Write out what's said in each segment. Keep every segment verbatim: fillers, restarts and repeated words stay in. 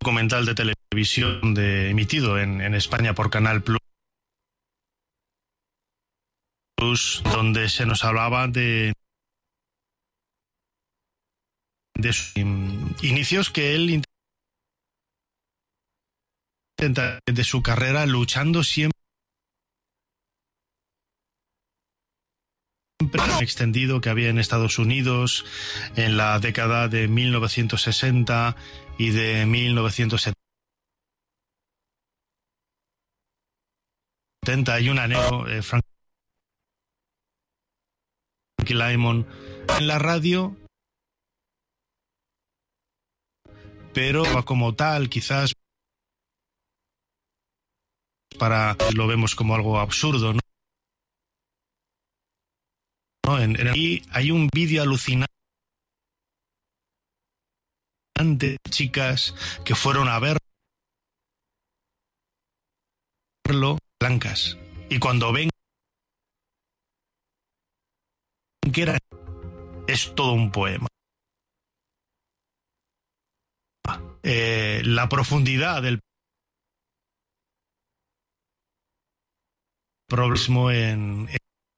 documental de televisión de, emitido en, en España por Canal Plus, donde se nos hablaba de, de sus inicios, que él intenta de su carrera luchando siempre extendido que había en Estados Unidos en la década de mil novecientos sesenta y de mil novecientos setenta. Hay un anhelo, eh, Frankie Lymon en la radio, pero como tal, quizás para lo vemos como algo absurdo, ¿no? ¿No? En, en aquí hay un vídeo alucinante de chicas que fueron a verlo, blancas, y cuando ven que era, es todo un poema. Eh, la profundidad del problema en,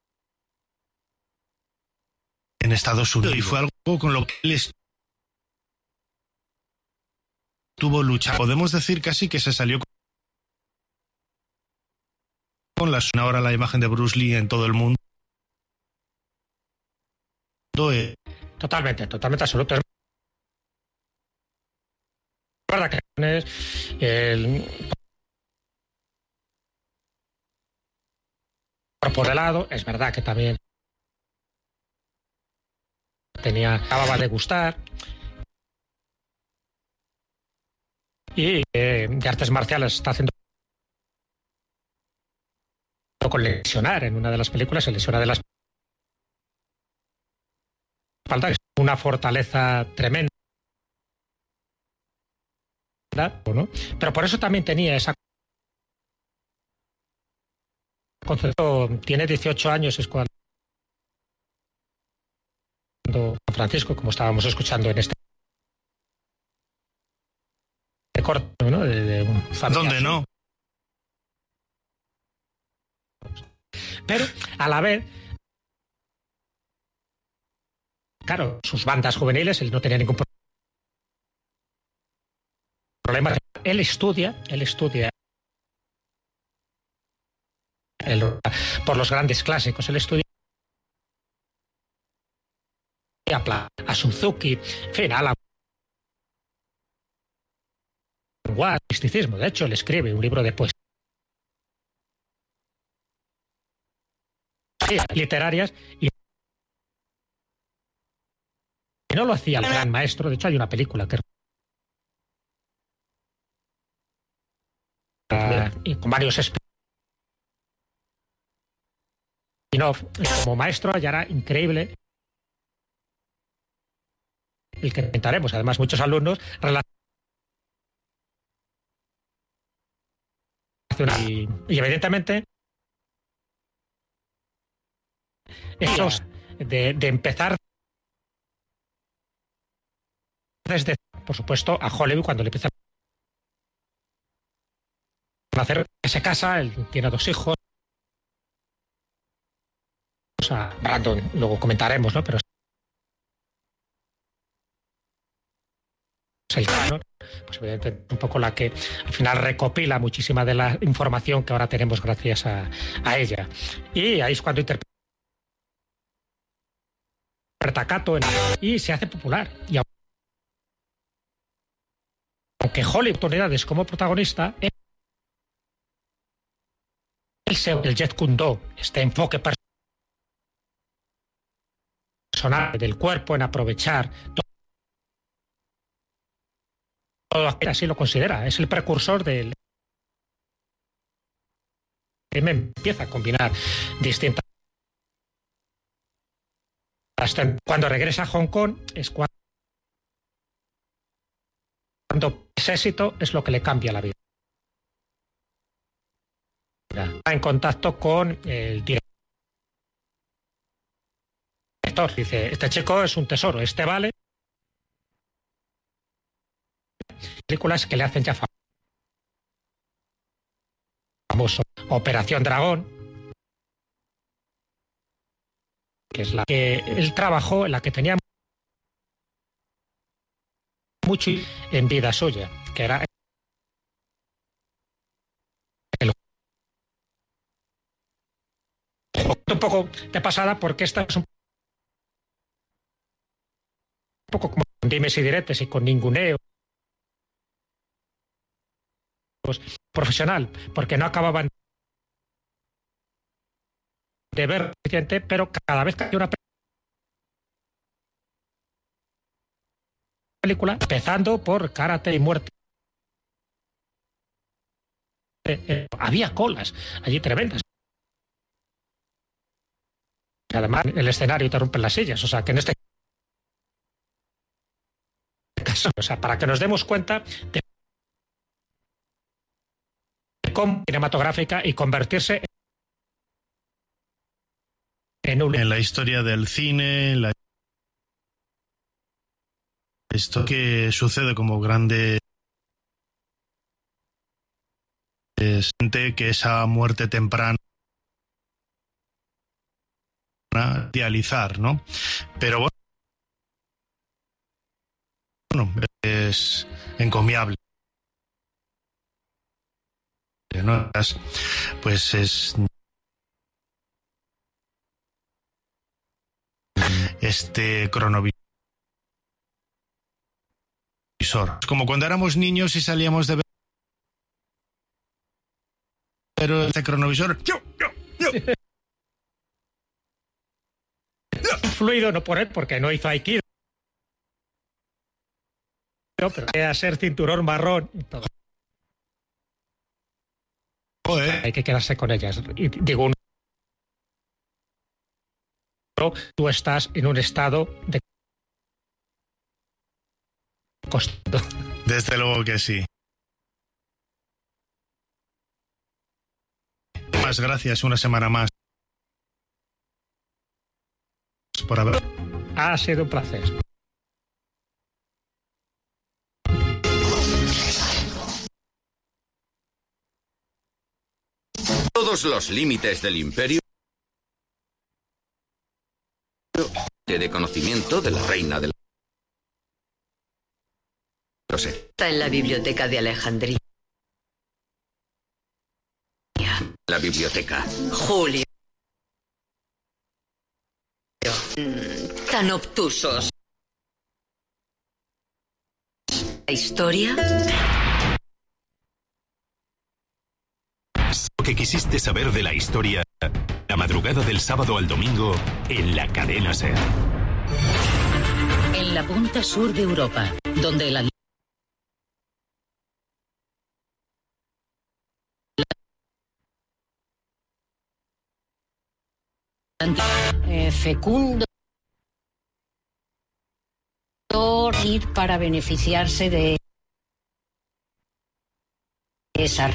en Estados Unidos, y fue algo con lo que él estuvo luchando. Podemos decir casi que se salió con la ahora la imagen de Bruce Lee en todo el mundo. Totalmente, totalmente absoluto. Es verdad que es el por el lado, es verdad que también tenía, acababa de gustar, y eh, de artes marciales está haciendo con lesionar en una de las películas, se lesiona de las espalda, es una fortaleza tremenda, ¿no? Pero por eso también tenía esa concepto. Tiene dieciocho años, es cuando San Francisco, como estábamos escuchando en este corto, ¿no? De, de un ¿Dónde no? Pero a la vez, claro, sus bandas juveniles, él no tenía ningún problema. Él estudia, él estudia el, por los grandes clásicos, él estudia a, a Suzuki, en fin, a la misticismo. De hecho, él escribe un libro de poesía literarias y no lo hacía el gran maestro. De hecho, hay una película que uh, y con varios spin-off como maestro, ya era increíble el que comentaremos. Además, muchos alumnos y, y evidentemente esos de, de empezar desde, por supuesto, a Hollywood, cuando le empiezan a hacer, se casa, él tiene dos hijos, a Brandon, luego comentaremos, ¿no? Pero es el canon, pues evidentemente un poco la que al final recopila muchísima de la información que ahora tenemos gracias a, a ella. Y ahí es cuando interpreta Cato y se hace popular. Y aunque Hollywood oportunidades como protagonista, el Jeet Kune Do, este enfoque personal del cuerpo en aprovechar todo, así lo considera, es el precursor del que me empieza a combinar distintas. Hasta cuando regresa a Hong Kong es cuando ese éxito es lo que le cambia la vida. Está en contacto con el director. Dice, este chico es un tesoro, este vale. películas que le hacen ya famoso. Operación Dragón, que es la que él trabajó, en la que tenía mucho en vida suya, que era el juego. Un poco de pasada, porque esta es un poco como con dimes y diretes y con ninguneo profesional, porque no acababan de ver suficiente, pero cada vez que hay una película, empezando por Karate y Muerte, eh, eh, había colas allí tremendas. Además, el escenario interrumpe las sillas, o sea, que en este caso, o sea, para que nos demos cuenta de cómo cinematográfica y convertirse en un... En la historia del cine, la... esto que sucede como grande es que esa muerte temprana idealizar, ¿no? Pero bueno, es encomiable, ¿no? Pues es este cronovisor. Es como cuando éramos niños y salíamos de ver pero este cronovisor yo, yo, yo. fluido, no por él, porque no hizo aikido, pero a ser cinturón marrón y todo. Joder. Hay que quedarse con ellas. Y digo, tú estás en un estado de costo. Desde luego que sí. Más gracias una semana más por haber. Ha sido un placer. Todos los límites del imperio de conocimiento de la reina de la... Lo sé. Está en la biblioteca de Alejandría. La biblioteca. Julio. Tan obtusos. ¿La historia? Lo que quisiste saber de la historia, la madrugada del sábado al domingo en la cadena SER. En la punta sur de Europa, donde la Eh, fecundo ir para beneficiarse de esa.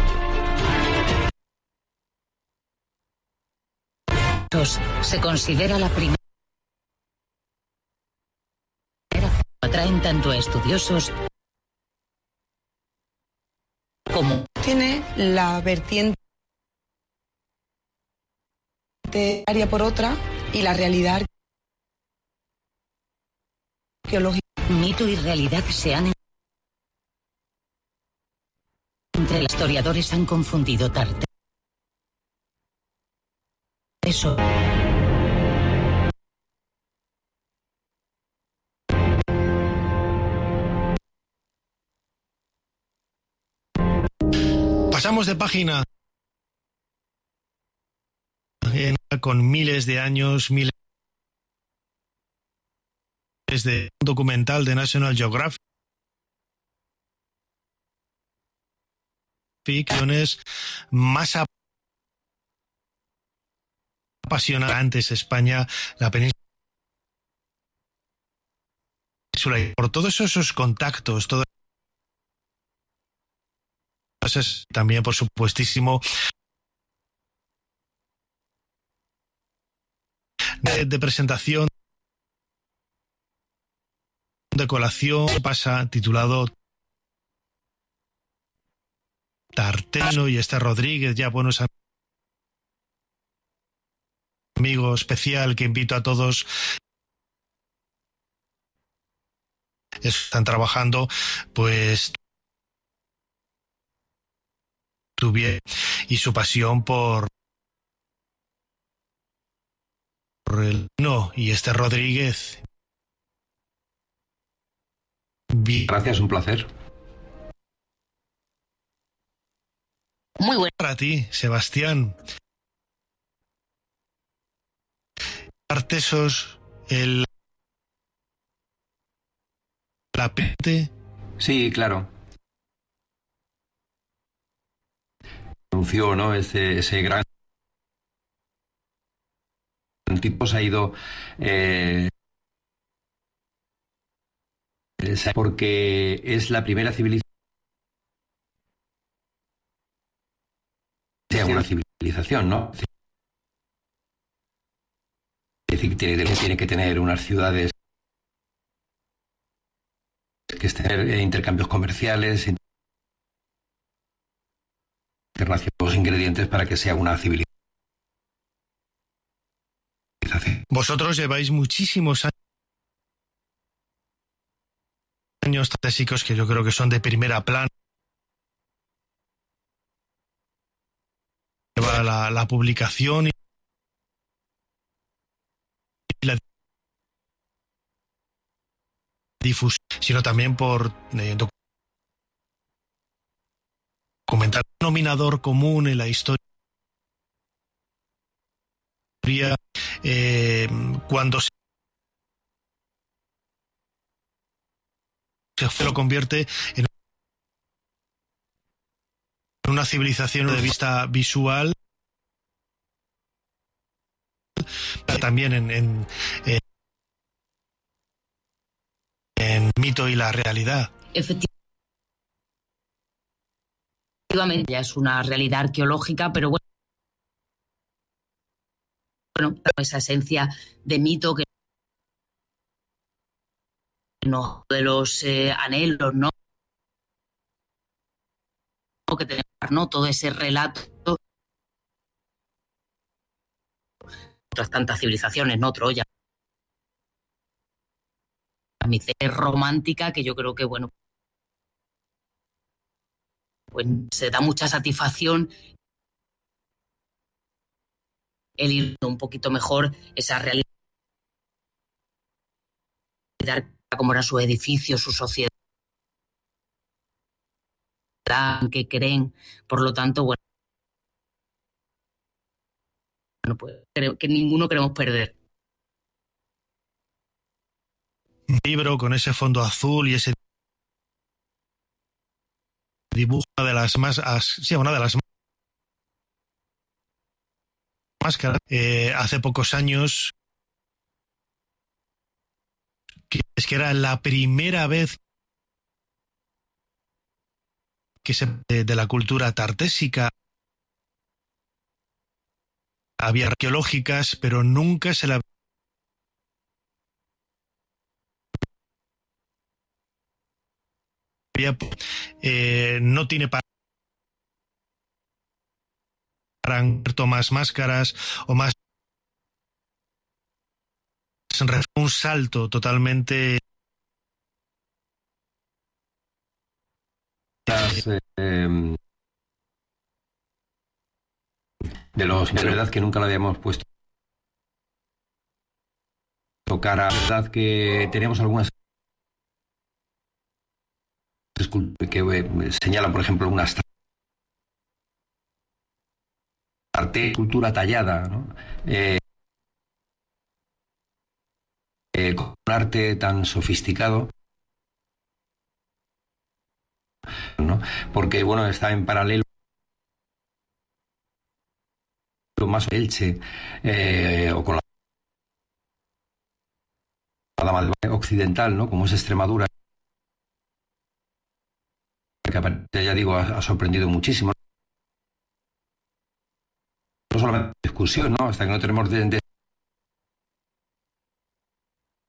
Se considera la primera. Atraen tanto a estudiosos como. Tiene la vertiente área por otra y la realidad arqueológica. Mito y realidad se han entre los historiadores han confundido Tarte. Eso. Pasamos de página con miles de años, miles de un documental de National Geographic, más apasionantes España, la península, y por todos esos contactos, todo también por supuestísimo de, de presentación de colación pasa titulado Tarteno y Esther Rodríguez, ya buenos amigos, especial que invito a todos. Están trabajando, pues, tuvieron y su pasión por, por el no y Esther Rodríguez. Gracias, un placer. Muy bueno. Para ti, Sebastián. Artesos, el la peste. Sí, claro. Anunció, ¿no? Ese, ese gran tipo se ha ido eh, porque es la primera civilización. Una civilización, ¿no? Es decir, tiene, tiene que tener unas ciudades, que es tener intercambios comerciales, internacionales, los ingredientes para que sea una civilización. Vosotros lleváis muchísimos años estratégicos que yo creo que son de primera plana. Lleva la, la publicación y la difusión, sino también por eh, documentar un denominador común en la historia. Eh, cuando se, se lo convierte en una civilización de vista visual, también en, en, en, en mito y la realidad. Efectivamente, ya es una realidad arqueológica, pero bueno, bueno, esa esencia de mito que no de los eh, anhelos, ¿no? Que tenemos, ¿no? Todo ese relato, otras tantas civilizaciones, ¿no? Troya, la miceria romántica, que yo creo que, bueno, pues se da mucha satisfacción el ir un poquito mejor esa realidad, cómo eran sus edificios, su sociedad, que creen, por lo tanto, bueno, bueno pues creo que ninguno queremos perder. Un libro con ese fondo azul y ese dibujo de las más, sí, una de las máscaras, eh, hace pocos años, que es que era la primera vez que se de, de la cultura tartésica había arqueológicas, pero nunca se la había eh, no tiene para más máscaras o más un salto totalmente eh, de los de verdad que nunca lo habíamos puesto tocar a verdad que tenemos algunas que eh, señalan por ejemplo unas arte cultura tallada, ¿no? eh, eh, con un arte tan sofisticado, ¿no? Porque bueno, está en paralelo más Elche eh, o con la dama occidental, ¿no? Como es Extremadura, que ya digo ha, ha sorprendido muchísimo, no solamente discusión, ¿no? Hasta que no tenemos de, de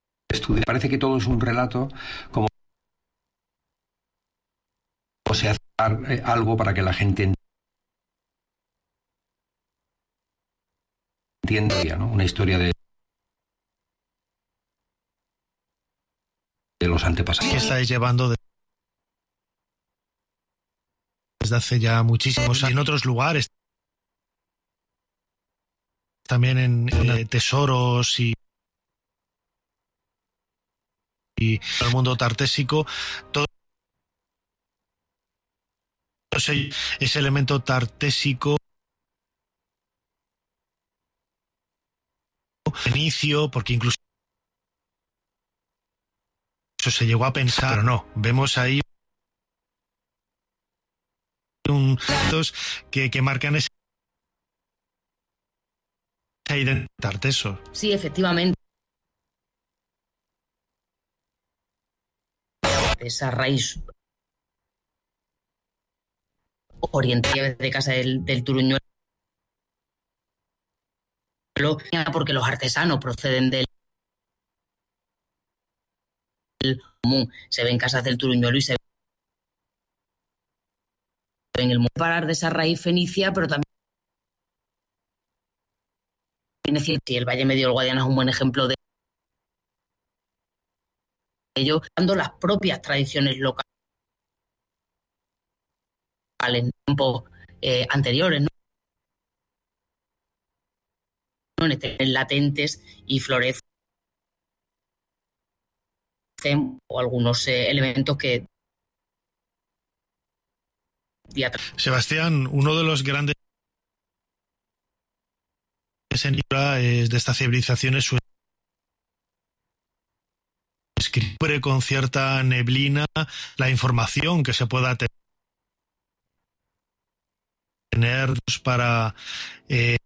estudiar, parece que todo es un relato como se hace eh, algo para que la gente entienda, ¿no? Una historia de, de los antepasados. Que estáis llevando de, desde hace ya muchísimos años en otros lugares, también en eh, tesoros y, y el mundo tartésico, todo ese, ese elemento tartésico inicio, porque incluso eso se llegó a pensar, pero no, vemos ahí un que, que marcan esa identidad tarteso. Sí, efectivamente. Esa raíz oriental de casa del, del Turuñuelo, porque los artesanos proceden del común. Se ven casas del Turuñuelo y se ven el mundo. Parar de esa raíz fenicia, pero también es decir, si el Valle Medio del Guadiana es un buen ejemplo de ello, dando las propias tradiciones locales en tiempos eh, anteriores, ¿no? Estén latentes y florecen o algunos eh, elementos que Sebastián, uno de los grandes en es de esta civilización es su escritura con cierta neblina la información que se pueda tener para eh,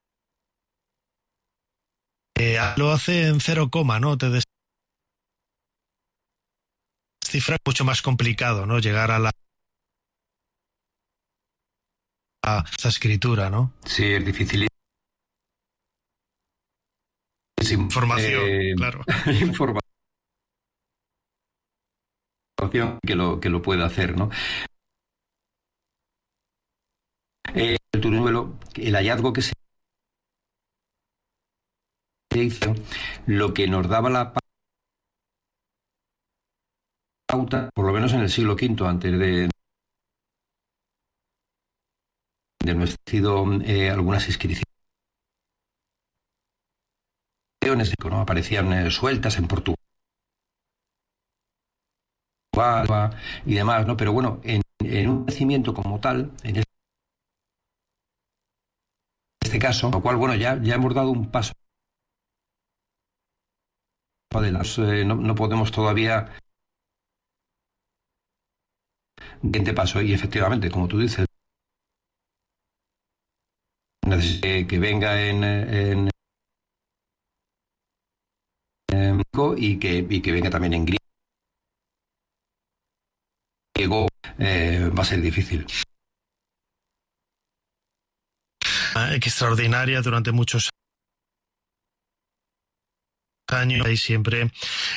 eh, lo hace en cero coma, ¿no? Te descifra mucho más complicado, ¿no? Llegar a la a esta escritura, ¿no? Sí, es difícil. Información, eh, claro. Información que lo, que lo puede hacer, ¿no? Eh, el Turuñuelo, el hallazgo que se hizo, lo que nos daba la pauta, por lo menos en el siglo quinto, antes de de nuestro sido eh, algunas inscripciones, ¿no? Aparecían eh, sueltas en Portugal y demás, ¿no? Pero bueno, en, en un nacimiento como tal, en este caso, lo cual, bueno, ya, ya hemos dado un paso de las, eh, no, no podemos todavía siguiente paso, y efectivamente, como tú dices, que, que venga en, en, en y que, y que venga también en griego, eh, va a ser difícil. Que extraordinaria durante muchos años y siempre